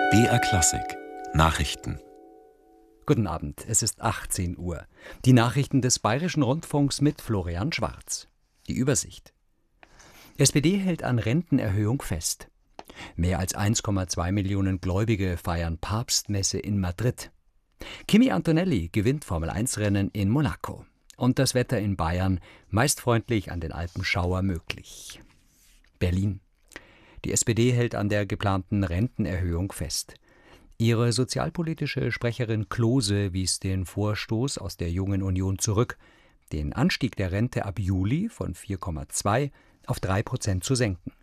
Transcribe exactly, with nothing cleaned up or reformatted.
B R Klassik Nachrichten. Guten Abend, es ist achtzehn Uhr. Die Nachrichten des Bayerischen Rundfunks mit Florian Schwarz. Die Übersicht. S P D hält an Rentenerhöhung fest. Mehr als eins Komma zwei Millionen Gläubige feiern Papstmesse in Madrid. Kimi Antonelli gewinnt Formel eins Rennen in Monaco. Und das Wetter in Bayern meist freundlich, an den Alpenschauer möglich. Berlin. Die S P D hält an der geplanten Rentenerhöhung fest. Ihre sozialpolitische Sprecherin Klose wies den Vorstoß aus der Jungen Union zurück, den Anstieg der Rente ab Juli von vier Komma zwei auf drei Prozent zu senken.